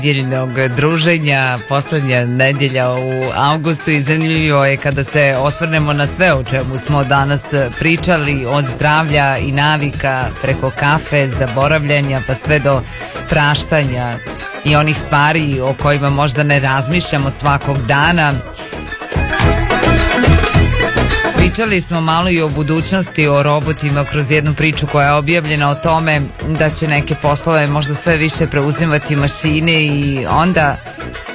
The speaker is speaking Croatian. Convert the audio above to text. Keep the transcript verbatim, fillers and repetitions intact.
nedjeljnog druženja, poslednja nedjelja u avgustu i zanimljivo je kada se osvrnemo na sve o čemu smo danas pričali, od zdravlja i navika preko kafe, zaboravljanja pa sve do praštanja i onih stvari o kojima možda ne razmišljamo svakog dana. Pričali smo malo i o budućnosti, o robotima kroz jednu priču koja je objavljena o tome da će neke poslove možda sve više preuzimati mašine i onda